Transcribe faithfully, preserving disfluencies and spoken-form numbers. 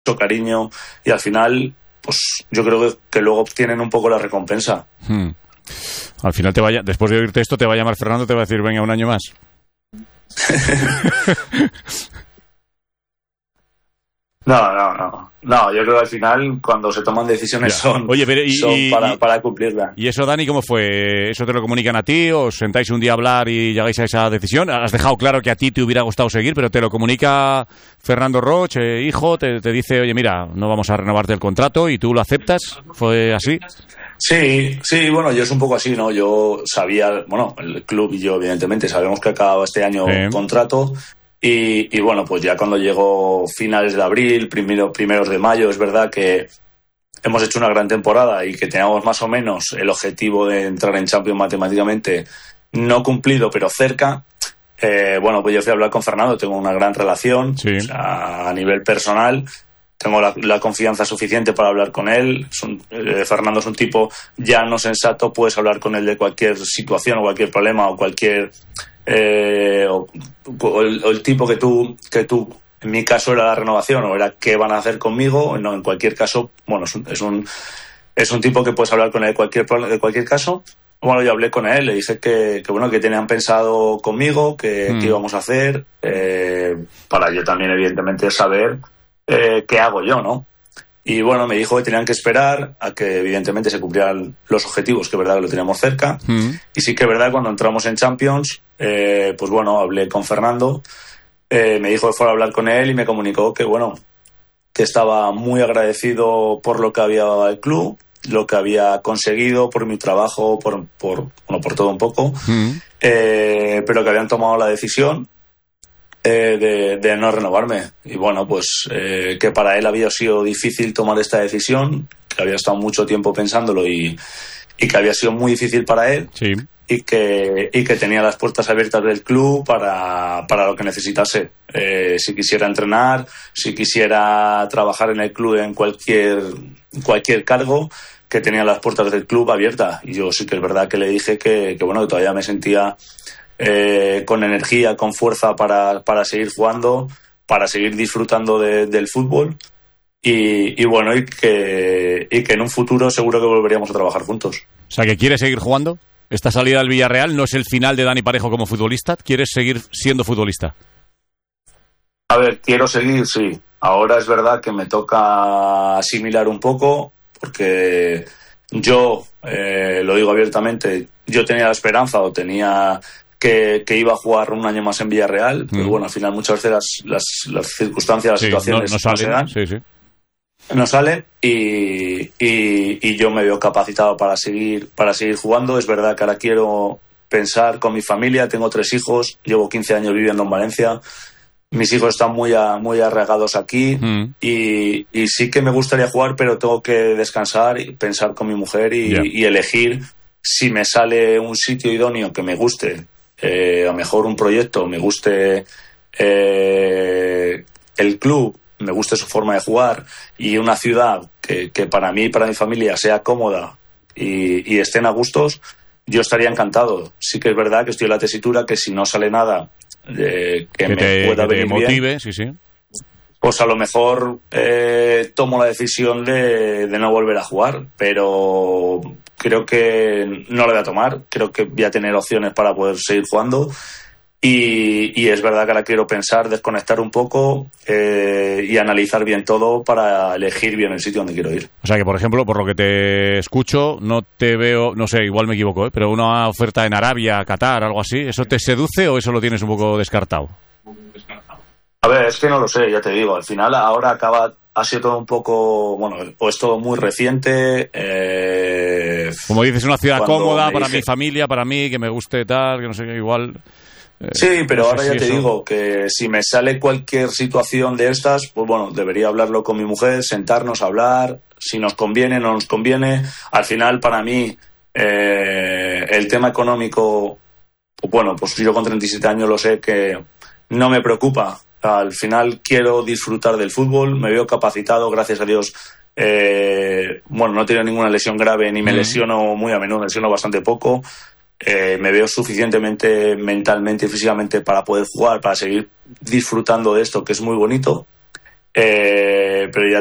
cariño y al final, pues yo creo que, que luego obtienen un poco la recompensa. Hmm. Al final te vaya, después de oírte esto, te va a llamar Fernando, te va a decir, venga, un año más. No, no, no. No, yo creo que al final cuando se toman decisiones ya. son, Oye, pero y, son y, para, y, para cumplirla. ¿Y eso, Dani, cómo fue? ¿Eso te lo comunican a ti? ¿Os sentáis un día a hablar y llegáis a esa decisión? Has dejado claro que a ti te hubiera gustado seguir, pero te lo comunica Fernando Roig, eh, hijo, te, te dice, oye, mira, no vamos a renovarte el contrato y tú lo aceptas. ¿Fue así? Sí, sí, bueno, yo es un poco así, ¿no? Yo sabía, bueno, el club y yo, evidentemente, sabemos que acababa este año el sí. contrato. Y, y bueno, pues ya cuando llegó finales de abril, primero, primeros de mayo, es verdad que hemos hecho una gran temporada y que teníamos más o menos el objetivo de entrar en Champions matemáticamente no cumplido, pero cerca. Eh, bueno, pues yo fui a hablar con Fernando, tengo una gran relación, sí. O sea, a nivel personal. Tengo la, la confianza suficiente para hablar con él. Es un, eh, Fernando es un tipo ya no sensato, puedes hablar con él de cualquier situación o cualquier problema o cualquier... Eh, o, o, el, o el tipo que tú, que tú, en mi caso era la renovación o era qué van a hacer conmigo, no, en cualquier caso, bueno, es un, es un, es un tipo que puedes hablar con él de cualquier, de cualquier caso. Bueno, yo hablé con él, le dije que, que bueno, que tenían pensado conmigo, que, mm. que íbamos a hacer, eh, para yo también, evidentemente, saber eh, qué hago yo, ¿no? Y bueno, me dijo que tenían que esperar a que evidentemente se cumplieran los objetivos, que es verdad que lo teníamos cerca. Mm. Y sí que es verdad, cuando entramos en Champions, eh, pues bueno, hablé con Fernando, eh, me dijo que fuera a hablar con él y me comunicó que bueno, que estaba muy agradecido por lo que había dado al club, lo que había conseguido, por mi trabajo, por, por, bueno, por todo un poco, mm. eh, pero que habían tomado la decisión Eh, de, de no renovarme. Y bueno, pues eh, que para él había sido difícil tomar esta decisión, que había estado mucho tiempo pensándolo y, y que había sido muy difícil para él, sí. y, que, y que tenía las puertas abiertas del club para, para lo que necesitase. Eh, si quisiera entrenar, si quisiera trabajar en el club en cualquier, cualquier cargo, que tenía las puertas del club abiertas. Y yo sí que es verdad que le dije que, que bueno, que todavía me sentía Eh, con energía, con fuerza para, para seguir jugando, para seguir disfrutando de, del fútbol y, y bueno, y que, y que en un futuro seguro que volveríamos a trabajar juntos. O sea, que quieres seguir jugando. Esta salida al Villarreal no es el final de Dani Parejo como futbolista. ¿Quieres seguir siendo futbolista? A ver, quiero seguir, sí. Ahora es verdad que me toca asimilar un poco porque yo, eh, lo digo abiertamente, yo tenía la esperanza o tenía... Que, que iba a jugar un año más en Villarreal, mm. pero bueno, al final muchas veces las, las, las circunstancias, las sí, situaciones no, no, salen, no se dan, sí, sí. no salen y, y, y yo me veo capacitado para seguir, para seguir jugando. Es verdad que ahora quiero pensar con mi familia, tengo tres hijos, llevo quince años viviendo en Valencia, mis hijos están muy, a, muy arraigados aquí mm. y, y sí que me gustaría jugar, pero tengo que descansar y pensar con mi mujer y, yeah. y elegir si me sale un sitio idóneo que me guste. Eh, a lo mejor un proyecto, me guste eh, el club, me guste su forma de jugar y una ciudad que, que para mí y para mi familia sea cómoda y, y estén a gustos, yo estaría encantado. Sí que es verdad que estoy en la tesitura que si no sale nada eh, que, que me te, pueda que venir te motive, bien, sí, sí. pues a lo mejor eh, tomo la decisión de, de no volver a jugar, pero creo que no lo voy a tomar, creo que voy a tener opciones para poder seguir jugando y, y es verdad que ahora quiero pensar, desconectar un poco eh, y analizar bien todo para elegir bien el sitio donde quiero ir. O sea que, por ejemplo, por lo que te escucho, no te veo, no sé, igual me equivoco, ¿eh? Pero una oferta en Arabia, Qatar, algo así, ¿eso te seduce o eso lo tienes un poco descartado? A ver, es que no lo sé, ya te digo, al final ahora acaba... Ha sido todo un poco, bueno, o es todo muy reciente. Eh, Como dices, una ciudad cómoda para dije... mi familia, para mí, que me guste tal, que no sé qué, igual. Eh, sí, pero no ahora sé ya si te eso... digo que si me sale cualquier situación de estas, pues bueno, debería hablarlo con mi mujer, sentarnos a hablar, si nos conviene, no nos conviene. Al final, para mí, eh, el tema económico, pues bueno, pues yo con treinta y siete años lo sé que no me preocupa. Al final quiero disfrutar del fútbol, me veo capacitado, gracias a Dios. Eh, bueno, no he tenido ninguna lesión grave ni me lesiono muy a menudo, me lesiono bastante poco. Eh, me veo suficientemente mentalmente y físicamente para poder jugar, para seguir disfrutando de esto, que es muy bonito. Eh, pero ya